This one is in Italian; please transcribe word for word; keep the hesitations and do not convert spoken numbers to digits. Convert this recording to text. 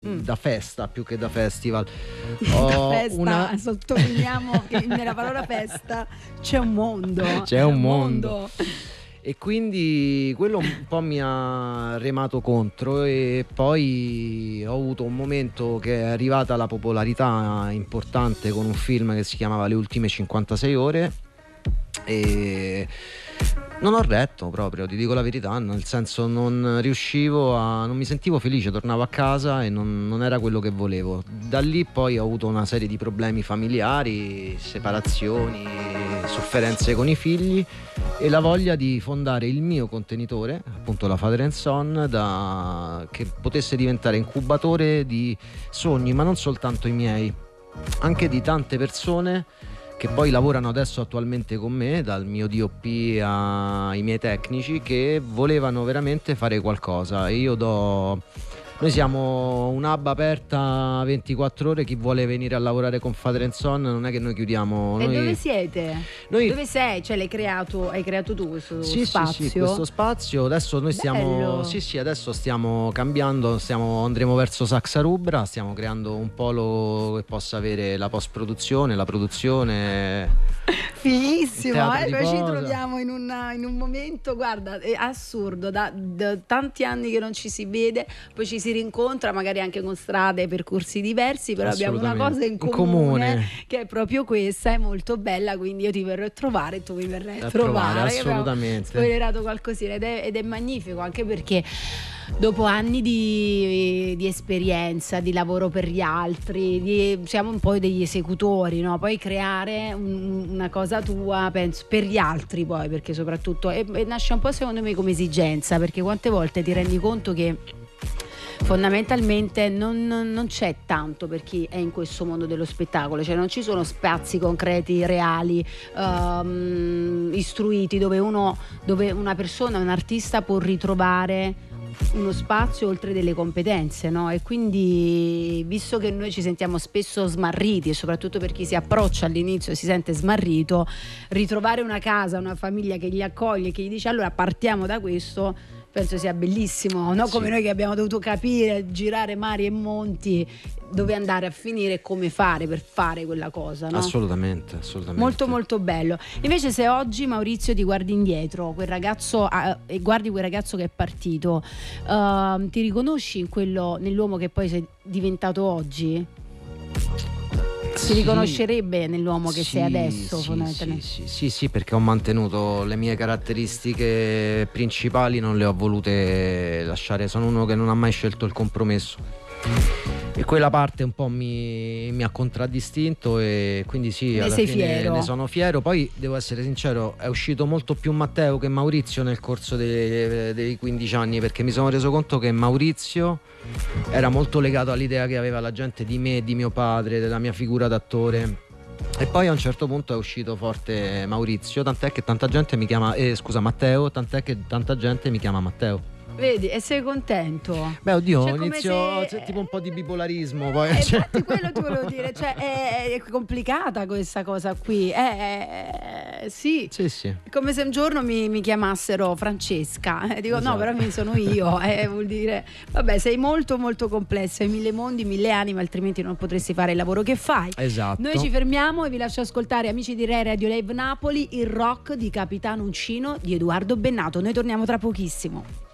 mm. da festa più che da festival. Da Ho festa, una... sottolineiamo che nella parola festa c'è un mondo. C'è un mondo. mondo. E quindi quello un po' mi ha remato contro, e poi ho avuto un momento che è arrivata la popolarità importante con un film che si chiamava Le ultime cinquantasei ore, e non ho retto proprio, ti dico la verità, nel senso non riuscivo a, non mi sentivo felice, tornavo a casa e non, non era quello che volevo. Da lì poi ho avuto una serie di problemi familiari, separazioni, sofferenze con i figli, e la voglia di fondare il mio contenitore, appunto la Father and Son, da, che potesse diventare incubatore di sogni, ma non soltanto i miei, anche di tante persone che poi lavorano adesso attualmente con me, dal mio D O P ai miei tecnici, che volevano veramente fare qualcosa. E io do... Noi siamo un hub aperta ventiquattro ore, chi vuole venire a lavorare con Father and Son non è che noi chiudiamo. E noi... dove siete? Noi... Dove sei? Cioè l'hai creato, hai creato tu questo sì, spazio? Sì, sì, questo spazio. Adesso noi stiamo Bello. Sì, sì, adesso stiamo cambiando, stiamo andremo verso Saxa Rubra, stiamo creando un polo che possa avere la post-produzione, la produzione. Fighissimo, eh? Poi ci troviamo in, una, in un momento, guarda, è assurdo, da, da tanti anni che non ci si vede, poi ci si rincontra magari anche con strade e percorsi diversi, però abbiamo una cosa in comune, in comune che è proprio questa, è molto bella, quindi io ti verrò a trovare e tu mi verrai a, a trovare, trovare assolutamente. Abbiamo spoilerato qualcosina ed è, ed è magnifico, anche perché dopo anni di, di esperienza, di lavoro per gli altri, di, siamo un po' degli esecutori, no? Poi creare un, una cosa tua, penso, per gli altri poi, perché soprattutto e, e nasce un po' secondo me come esigenza, perché quante volte ti rendi conto che fondamentalmente non, non c'è tanto per chi è in questo mondo dello spettacolo, cioè non ci sono spazi concreti, reali, um, istruiti, dove uno, dove una persona, un artista può ritrovare uno spazio oltre delle competenze, no? E quindi, visto che noi ci sentiamo spesso smarriti, e soprattutto per chi si approccia all'inizio si sente smarrito, ritrovare una casa, una famiglia che gli accoglie, che gli dice allora partiamo da questo, penso sia bellissimo, no? Come sì. Noi che abbiamo dovuto capire, girare mari e monti, dove andare a finire e come fare per fare quella cosa, no? Assolutamente, assolutamente. Molto molto bello. Invece se oggi, Maurizio, ti guardi indietro, quel ragazzo uh, e guardi quel ragazzo che è partito, uh, ti riconosci in quello, nell'uomo che poi sei diventato oggi? Si riconoscerebbe nell'uomo che sì, sei adesso, sì, fondamentalmente. Sì, sì, sì, sì, perché ho mantenuto le mie caratteristiche principali, non le ho volute lasciare. Sono uno che non ha mai scelto il compromesso, e quella parte un po' mi, mi ha contraddistinto, e quindi sì, ne alla sei fine fiero. Ne sono fiero. Poi devo essere sincero, è uscito molto più Matteo che Maurizio nel corso dei, dei quindici anni, perché mi sono reso conto che Maurizio era molto legato all'idea che aveva la gente di me, di mio padre, della mia figura d'attore, e poi a un certo punto è uscito forte Maurizio, tant'è che tanta gente mi chiama eh, scusa Matteo, tant'è che tanta gente mi chiama Matteo. Vedi, e sei contento? Beh, oddio, cioè, inizio se... c'è tipo un po' di bipolarismo poi. Eh, cioè... infatti quello ti volevo dire, cioè è, è complicata questa cosa qui, è, è, sì. Sì, sì. Come se un giorno mi, mi chiamassero Francesca, e dico esatto. No, però mi sono io, eh, vuol dire, vabbè, sei molto molto complesso, hai mille mondi, mille anime, altrimenti non potresti fare il lavoro che fai. Esatto. Noi ci fermiamo e vi lascio ascoltare, amici di Rai Radio Live Napoli, il rock di Capitano Uncino di Edoardo Bennato. Noi torniamo tra pochissimo.